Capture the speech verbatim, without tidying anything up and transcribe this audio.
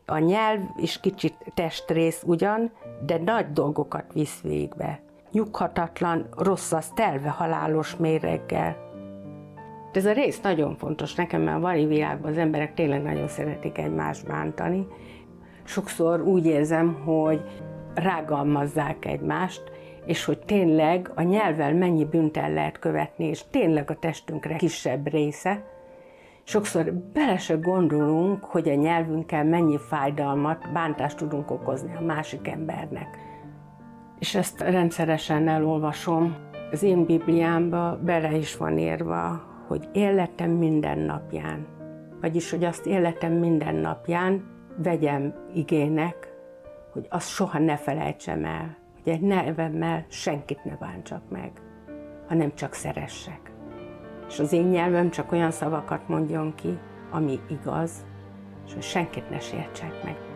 A nyelv is kicsit testrész ugyan, de nagy dolgokat visz végbe. Nyughatatlan, rossz az telve halálos méreggel. Ez a rész nagyon fontos nekem, mert a mai világban az emberek tényleg nagyon szeretik egymást bántani. Sokszor úgy érzem, hogy rágalmazzák egymást, és hogy tényleg a nyelvvel mennyi bűnt el lehet követni, és tényleg a testünkre kisebb része. Sokszor bele se gondolunk, hogy a nyelvünkkel mennyi fájdalmat, bántást tudunk okozni a másik embernek. És ezt rendszeresen elolvasom. Az én Bibliámba bele is van írva, hogy életem minden napján. Vagyis, hogy azt életem minden napján vegyem igének, hogy azt soha ne felejtsem el, hogy egy nevemmel senkit ne bántsak meg, hanem csak szeressek. És az én nyelvem csak olyan szavakat mondjon ki, ami igaz, és hogy senkit ne sértsek meg.